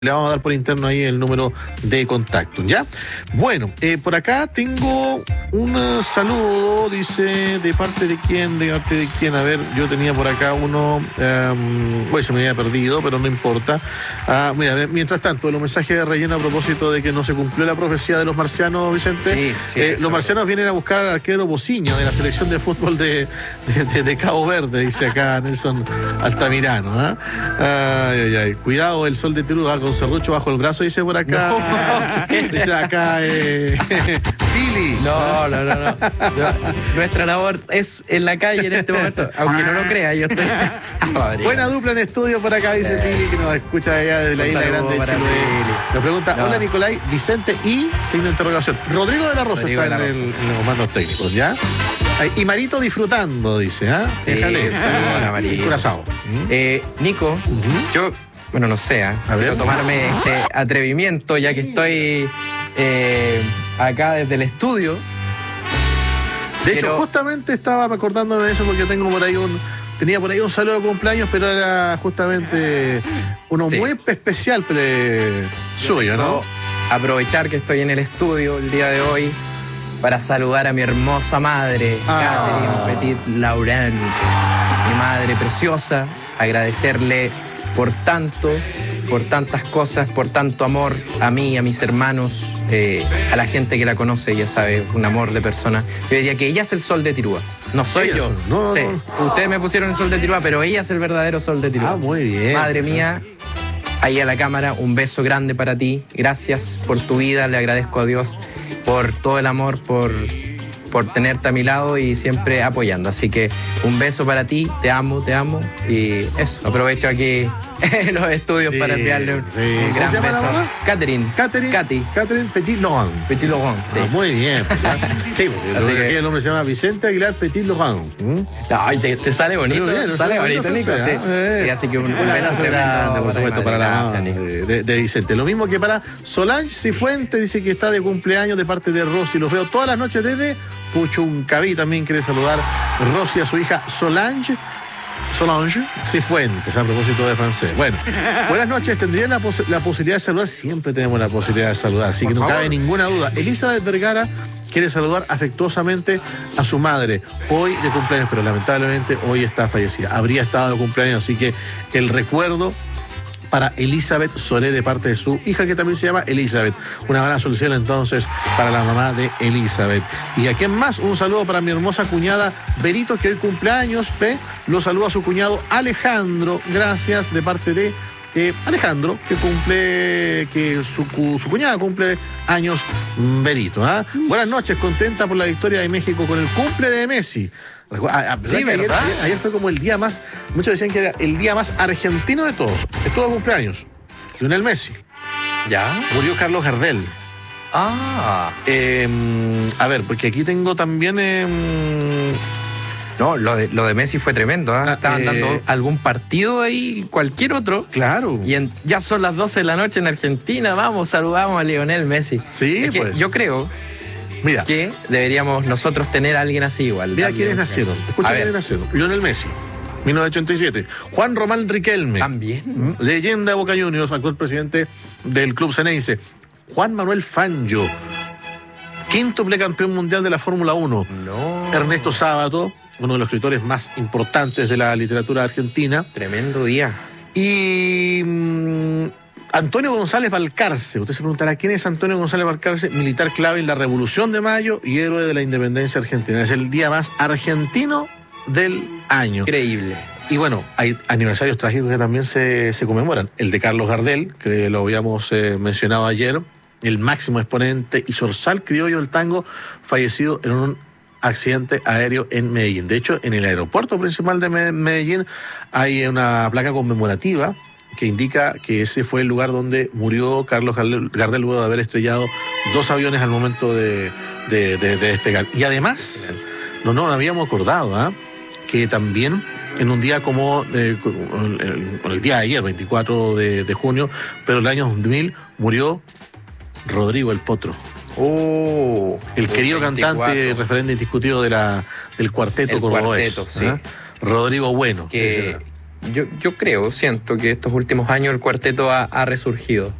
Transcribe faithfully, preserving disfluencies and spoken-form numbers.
Le vamos a dar por interno ahí el número de contacto, ¿ya? Bueno, eh, por acá tengo un saludo, dice, ¿de parte de quién? ¿De parte de quién? A ver, yo tenía por acá uno, um, pues se me había perdido, pero no importa. Ah, mira, mientras tanto, los mensajes de relleno a propósito de que no se cumplió la profecía de los marcianos, Vicente. Sí, sí. Eh, los marcianos vienen a buscar al arquero Bociño de la selección de fútbol de, de, de, de Cabo Verde, dice acá Nelson Altamirano. ¿Ah? Ay, ay, ay. Cuidado, el sol de Tirú va con serrucho bajo el brazo, dice por acá. No. Dice acá, eh, Pili. No, no, no, no, no. Nuestra labor es en la calle en este momento. Aunque no lo crea, yo estoy. Madre. Buena dupla en estudio por acá, dice eh. Pili, que nos escucha allá desde la isla grande de Chiloé. Nos pregunta, no. Hola Nicolai, Vicente y signo de interrogación. Rodrigo de la Rosa Rodrigo está en, el, en los comandos técnicos, ¿ya? Y Marito disfrutando, dice, ¿ah? ¿eh? Sí, déjale, saludos a Marito. Curazao. Eh, Nico, uh-huh. yo, bueno, no sé, ¿eh? quiero tomarme este atrevimiento, ya que estoy eh, acá desde el estudio. De pero... hecho, justamente estaba acordándome de eso porque tengo por ahí un... Tenía por ahí un saludo de cumpleaños, pero era justamente uno sí. muy especial pre... suyo, ¿no? Aprovechar que estoy en el estudio el día de hoy para saludar a mi hermosa madre, ah. Catherine Petit Laurent, mi madre preciosa, agradecerle por tanto, por tantas cosas, por tanto amor a mí, a mis hermanos, eh, a la gente que la conoce, ya sabe, un amor de persona. Yo diría que ella es el sol de Tirúa, no soy ella yo. No, sí, no. Ustedes me pusieron el sol de Tirúa, pero ella es el verdadero sol de Tirúa. Ah, muy bien. Madre mía, ahí a la cámara, un beso grande para ti. Gracias por tu vida, le agradezco a Dios por todo el amor, por, por tenerte a mi lado y siempre apoyando. Así que un beso para ti, te amo, te amo. Y eso, aprovecho aquí en los estudios sí, para enviarle un, sí. un gran beso. Catherine. Catherine. Katy. Catherine Petit Laurent. Petit Laurent, sí. Ah, muy bien. Pues, sí, porque así que el nombre se llama Vicente Aguilar Petit Laurent. ¿Mm? Ay, te, te sale bonito. Bien, te sale bonito, Nico. Sí. Eh. sí, así que un, un beso tremendo, por supuesto, para la mamá de, de, de Vicente. Lo mismo que para Solange Cifuentes, dice que está de cumpleaños de parte de Rosy. Los veo todas las noches desde Puchuncaví. También quiere saludar Rosy a su hija Solange. Solange Cifuentes, a propósito de francés. Bueno, buenas noches. ¿Tendrían la, pos la posibilidad de saludar? Siempre tenemos la posibilidad de saludar, así que no cabe ninguna duda. Elizabeth Vergara quiere saludar afectuosamente a su madre, hoy de cumpleaños, pero lamentablemente hoy está fallecida. Habría estado de cumpleaños, así que el recuerdo para Elizabeth Solé de parte de su hija, que también se llama Elizabeth. Una buena solución entonces para la mamá de Elizabeth. Y a quién más, un saludo para mi hermosa cuñada Berito, que hoy cumpleaños. ¿Ve? Lo saluda a su cuñado Alejandro. Gracias de parte de eh, Alejandro, que cumple, que su, su cuñada cumple años Berito. ¿eh? Buenas noches, contenta por la victoria de México con el cumple de Messi. A, a, sí, ayer, ayer, ayer fue como el día más, muchos decían que era el día más argentino de todos. Estuvo de cumpleaños Lionel Messi. Ya. Murió Carlos Gardel. Ah. Eh, a ver, porque aquí tengo también. Eh, no, lo de, lo de Messi fue tremendo. ¿eh? Estaban eh, dando algún partido ahí, cualquier otro. Claro. Y en, ya son las doce de la noche en Argentina. Vamos, saludamos a Lionel Messi. Sí, es que pues. Yo creo. Mira, que deberíamos nosotros tener a alguien así igual. Mira quiénes nacieron. Escucha quiénes nacieron. Lionel Messi, mil novecientos ochenta y siete. Juan Román Riquelme. También. Leyenda de Boca Juniors, actual presidente del club Ceneice. Juan Manuel Fangio, quíntuple campeón mundial de la Fórmula uno. No. Ernesto Sábato, uno de los escritores más importantes de la literatura argentina. Tremendo día. Y Mmm, Antonio González Balcarce. Usted se preguntará, ¿quién es Antonio González Balcarce? Militar clave en la Revolución de Mayo y héroe de la independencia argentina. Es el día más argentino del año. Increíble. Y bueno, hay aniversarios trágicos que también se, se conmemoran. El de Carlos Gardel, que lo habíamos eh, mencionado ayer, el máximo exponente y zorzal criollo del tango, fallecido en un accidente aéreo en Medellín. De hecho, en el aeropuerto principal de Medellín hay una placa conmemorativa que indica que ese fue el lugar donde murió Carlos Gardel luego de haber estrellado dos aviones al momento de, de, de, de despegar. Y además, no nos habíamos acordado, ¿eh? que también en un día como eh, el, el día de ayer, veinticuatro de, de junio, pero el año dos mil, murió Rodrigo el Potro. Oh, el querido veinticuatro. Cantante, referente indiscutido de la, del cuarteto el cordobés. Cuarteto, sí. ¿eh? Rodrigo Bueno. Que, yo, yo creo, siento que estos últimos años el cuarteto ha, ha resurgido.